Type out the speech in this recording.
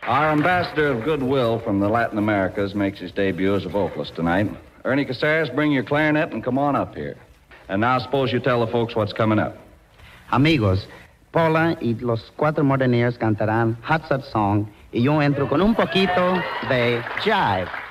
Our ambassador of goodwill from the Latin Americas makes his debut as a vocalist tonight. Ernie Caceres, bring your clarinet and come on up here. And now suppose you tell the folks what's coming up. Amigos, Paula y los Cuatro Moderneers cantarán Hot Sub Song y yo entro con un poquito de jive.